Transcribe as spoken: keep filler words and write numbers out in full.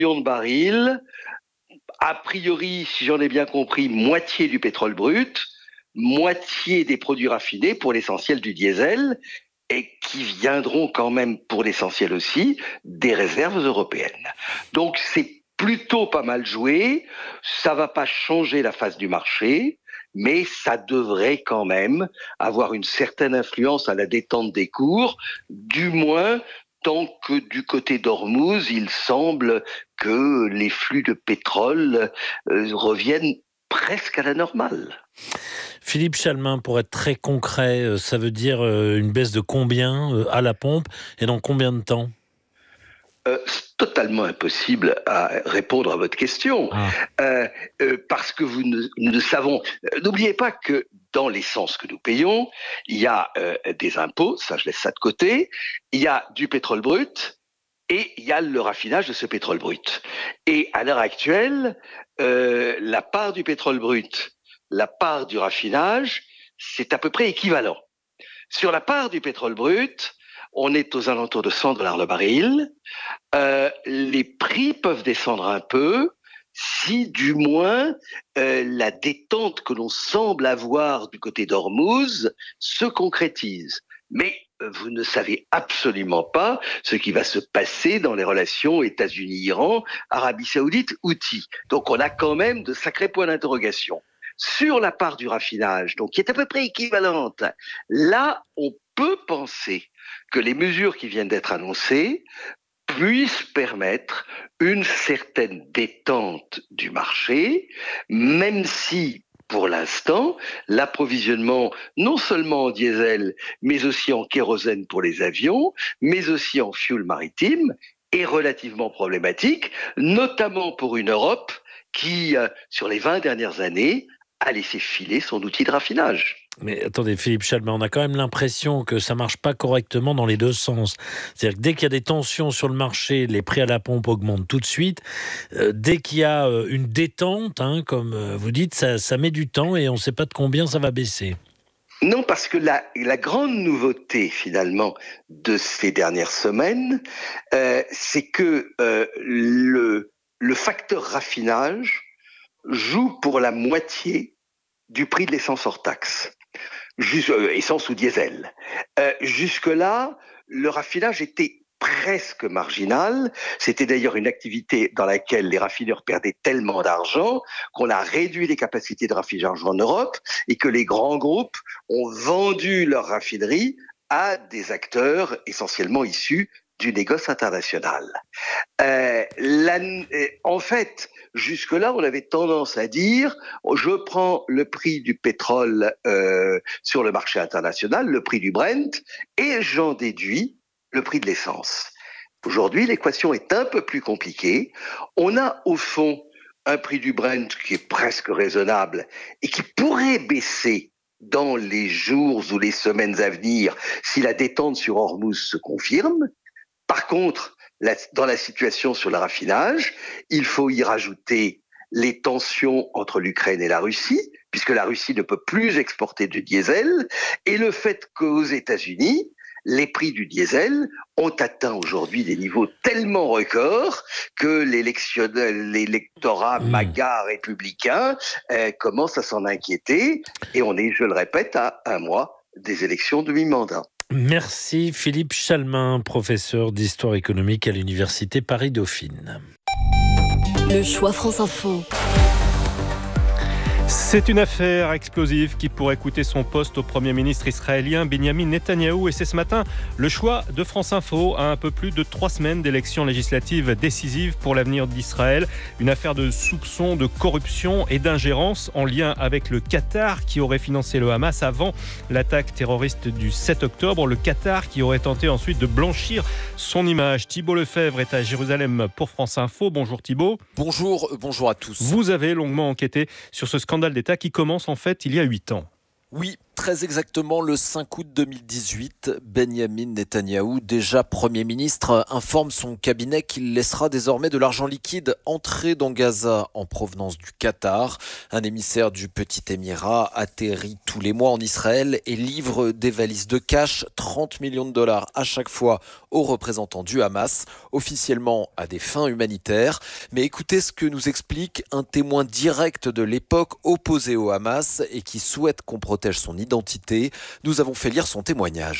millions de barils, a priori, si j'en ai bien compris, moitié du pétrole brut, moitié des produits raffinés, pour l'essentiel du diesel, et qui viendront quand même, pour l'essentiel aussi, des réserves européennes. Donc c'est plutôt pas mal joué, ça va pas changer la face du marché, mais ça devrait quand même avoir une certaine influence à la détente des cours, du moins tant que du côté d'Ormuz, il semble que les flux de pétrole euh, reviennent presque à la normale. Philippe Chalmin, pour être très concret, ça veut dire une baisse de combien à la pompe et dans combien de temps ? Euh, c'est totalement impossible à répondre à votre question, ah. euh, euh, parce que vous ne, nous ne savons... Euh, n'oubliez pas que dans l'essence que nous payons, il y a euh, des impôts, ça je laisse ça de côté, il y a du pétrole brut, et il y a le raffinage de ce pétrole brut. Et à l'heure actuelle, euh, la part du pétrole brut, la part du raffinage, c'est à peu près équivalent. Sur la part du pétrole brut, on est aux alentours de cent dollars le baril. Euh, les prix peuvent descendre un peu si du moins euh, la détente que l'on semble avoir du côté d'Ormuz se concrétise. Mais vous ne savez absolument pas ce qui va se passer dans les relations États-Unis-Iran, Arabie Saoudite, Houthi. Donc on a quand même de sacrés points d'interrogation. Sur la part du raffinage, donc qui est à peu près équivalente, là on peut penser que les mesures qui viennent d'être annoncées puissent permettre une certaine détente du marché, même si, pour l'instant, l'approvisionnement, non seulement en diesel, mais aussi en kérosène pour les avions, mais aussi en fioul maritime, est relativement problématique, notamment pour une Europe qui, euh, sur les vingt dernières années, a laissé filer son outil de raffinage. Mais attendez, Philippe Chalmin, on a quand même l'impression que ça marche pas correctement dans les deux sens. C'est-à-dire que dès qu'il y a des tensions sur le marché, les prix à la pompe augmentent tout de suite. Euh, dès qu'il y a euh, une détente, hein, comme euh, vous dites, ça, ça met du temps et on ne sait pas de combien ça va baisser. Non, parce que la, la grande nouveauté, finalement, de ces dernières semaines, euh, c'est que euh, le, le facteur raffinage joue pour la moitié du prix de l'essence hors taxe. Juste, euh, essence ou diesel. Euh, jusque-là, le raffinage était presque marginal. C'était d'ailleurs une activité dans laquelle les raffineurs perdaient tellement d'argent qu'on a réduit les capacités de raffinage en Europe et que les grands groupes ont vendu leurs raffineries à des acteurs essentiellement issus du négoce international. Euh, la, en fait, jusque-là, on avait tendance à dire je prends le prix du pétrole euh, sur le marché international, le prix du Brent, et j'en déduis le prix de l'essence. Aujourd'hui, l'équation est un peu plus compliquée. On a au fond un prix du Brent qui est presque raisonnable et qui pourrait baisser dans les jours ou les semaines à venir si la détente sur Hormuz se confirme. Par contre, la, dans la situation sur le raffinage, il faut y rajouter les tensions entre l'Ukraine et la Russie, puisque la Russie ne peut plus exporter de diesel, et le fait qu'aux États-Unis, les prix du diesel ont atteint aujourd'hui des niveaux tellement records que l'électorat mmh. MAGA républicain euh, commence à s'en inquiéter, et on est, je le répète, à un mois des élections de mi-mandat. Merci Philippe Chalmin, professeur d'histoire économique à l'université Paris-Dauphine. Le choix France Info. C'est une affaire explosive qui pourrait coûter son poste au Premier ministre israélien Benyamin Netanyahou. Et c'est ce matin le choix de France Info à un peu plus de trois semaines d'élections législatives décisives pour l'avenir d'Israël. Une affaire de soupçons de corruption et d'ingérence en lien avec le Qatar qui aurait financé le Hamas avant l'attaque terroriste du sept octobre. Le Qatar qui aurait tenté ensuite de blanchir son image. Thibault Lefebvre est à Jérusalem pour France Info. Bonjour Thibault. Bonjour, bonjour à tous. Vous avez longuement enquêté sur ce scandale d'État qui commence en fait il y a huit ans. Oui, Très exactement le cinq août deux mille dix-huit, Benyamin Netanyahou, déjà Premier ministre, informe son cabinet qu'il laissera désormais de l'argent liquide entrer dans Gaza en provenance du Qatar. Un émissaire du Petit Émirat atterrit tous les mois en Israël et livre des valises de cash, trente millions de dollars à chaque fois aux représentants du Hamas, officiellement à des fins humanitaires. Mais écoutez ce que nous explique un témoin direct de l'époque opposé au Hamas et qui souhaite qu'on protège son identité. Nous avons fait lire son témoignage.